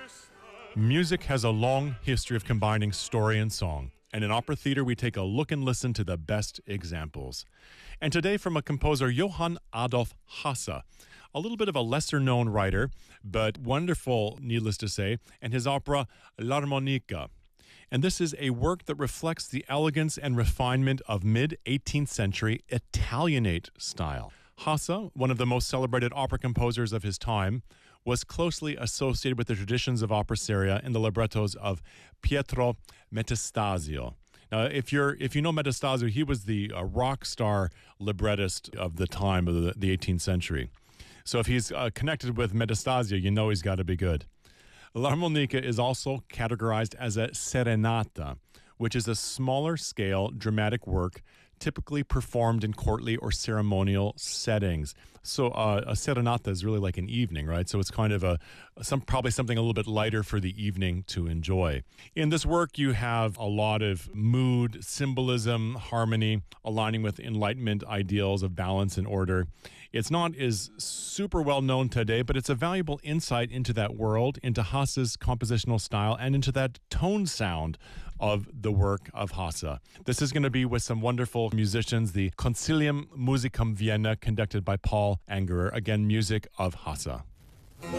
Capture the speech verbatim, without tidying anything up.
Music has a long history of combining story and song, and in opera theater we take a look and listen to the best examples. And today from a composer, Johann Adolf Hasse, a little bit of a lesser-known writer, but wonderful, needless to say, and his opera L'Armonica. And this is a work that reflects the elegance and refinement of mid-eighteenth century Italianate style. Hasse, one of the most celebrated opera composers of his time, was closely associated with the traditions of opera seria in the librettos of Pietro Metastasio. Now, if you're if you know Metastasio, he was the uh, rock star librettist of the time of the, the eighteenth century. So if he's uh, connected with Metastasio, you know he's got to be good. L'Armonica is also categorized as a serenata, which is a smaller scale dramatic work typically performed in courtly or ceremonial settings. So uh, a serenata is really like an evening, right? So it's kind of a some probably something a little bit lighter for the evening to enjoy. In this work, you have a lot of mood, symbolism, harmony, aligning with Enlightenment ideals of balance and order. It's not as super well known today, but it's a valuable insight into that world, into Hasse's compositional style, and into that tone sound of the work of Hasse. This is going to be with some wonderful musicians, the Concilium Musicum Vienna, conducted by Paul Angerer, again, music of Hasse.